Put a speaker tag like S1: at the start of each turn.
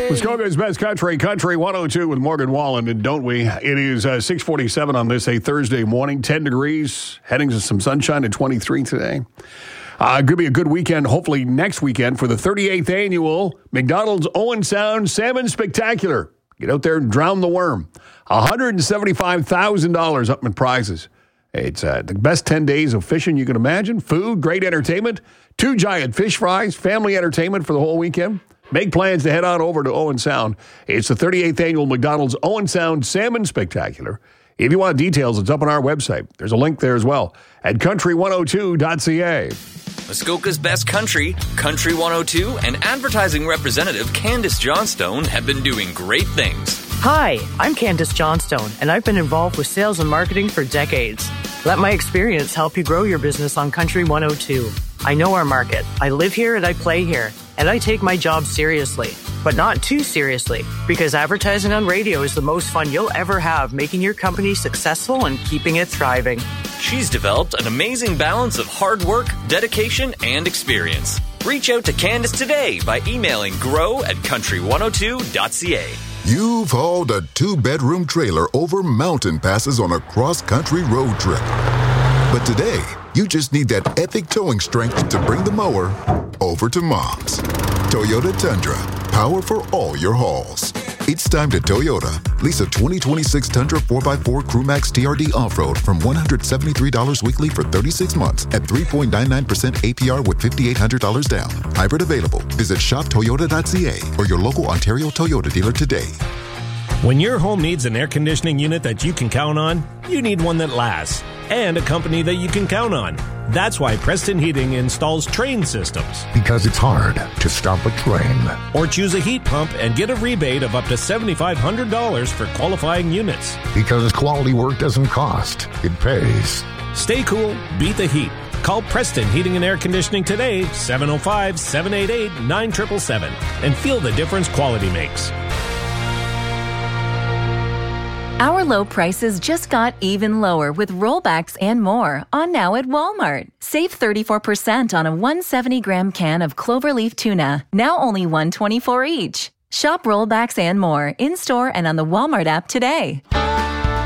S1: Muskoka's Best Country, Country 102 with Morgan Wallen, and don't we? It is 6:47 on this Thursday morning, 10 degrees, heading to some sunshine at 23 today. Going to be a good weekend, hopefully next weekend, for the 38th annual McDonald's Owen Sound Salmon Spectacular. Get out there and drown the worm. $175,000 up in prizes. It's the best 10 days of fishing you can imagine. Food, great entertainment, 2 giant fish fries, family entertainment for the whole weekend. Make plans to head on over to Owen Sound. It's the 38th annual McDonald's Owen Sound Salmon Spectacular. If you want details, it's up on our website. There's a link there as well at country102.ca.
S2: Muskoka's Best Country, Country 102, and advertising representative Candace Johnstone have been doing great things.
S3: Hi, I'm Candace Johnstone, and I've been involved with sales and marketing for decades. Let my experience help you grow your business on Country 102. I know our market. I live here and I play here. And I take my job seriously, but not too seriously, because advertising on radio is the most fun you'll ever have, making your company successful and keeping it thriving.
S2: She's developed an amazing balance of hard work, dedication, and experience. Reach out to Candace today by emailing grow@country102.ca.
S4: You've hauled a 2-bedroom trailer over mountain passes on a cross-country road trip. But today, you just need that epic towing strength to bring the mower over to Mom's. Toyota Tundra, power for all your hauls. It's time to Toyota. Lease a 2026 Tundra 4x4 Crewmax TRD Off-Road from $173 weekly for 36 months at 3.99% APR with $5,800 down. Hybrid available. Visit shoptoyota.ca or your local Ontario Toyota dealer today.
S5: When your home needs an air conditioning unit that you can count on, you need one that lasts. And a company that you can count on. That's why Preston Heating installs Train systems.
S6: Because it's hard to stop a train.
S5: Or choose a heat pump and get a rebate of up to $7,500 for qualifying units.
S6: Because quality work doesn't cost, it pays.
S5: Stay cool, beat the heat. Call Preston Heating and Air Conditioning today, 705-788-9777, and feel the difference quality makes.
S7: Our low prices just got even lower with rollbacks and more on now at Walmart. Save 34% on a 170-gram can of cloverleaf tuna, now only $1.24 each. Shop rollbacks and more in-store and on the Walmart app today.